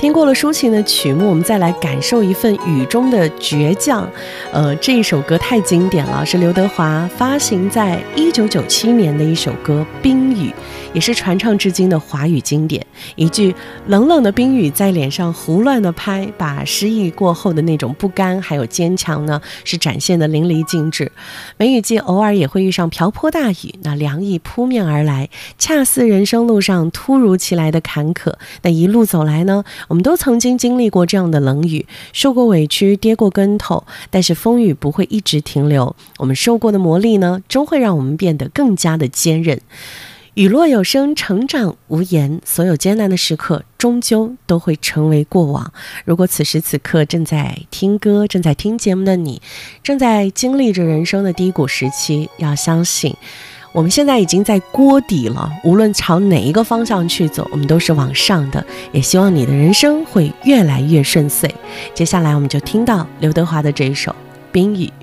听过了抒情的曲目，我们再来感受一份雨中的倔强。这一首歌太经典了，是刘德华发行在1997年的一首歌《冰雨》，也是传唱至今的华语经典。一句冷冷的冰雨在脸上胡乱的拍，把失意过后的那种不甘还有坚强呢，是展现的淋漓尽致。梅雨季偶尔也会遇上瓢泼大雨，那凉意扑面而来，恰似人生路上突如其来的坎坷。那一路走来呢，我们都曾经经历过这样的冷雨，受过委屈，跌过跟头，但是风雨不会一直停留，我们受过的磨砺呢，终会让我们变得更加的坚韧。雨落有声，成长无言，所有艰难的时刻终究都会成为过往。如果此时此刻正在听歌，正在听节目的你，正在经历着人生的低谷时期，要相信我们现在已经在锅底了，无论朝哪一个方向去走，我们都是往上的。也希望你的人生会越来越顺遂。接下来我们就听到刘德华的这一首《冰雨》。